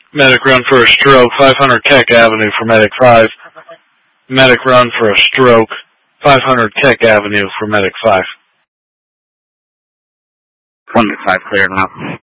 Medic run for a stroke, 500 Keck Avenue for Medic 5. Medic run for a stroke, 500 Keck Avenue for Medic 5. 1-5 clear now.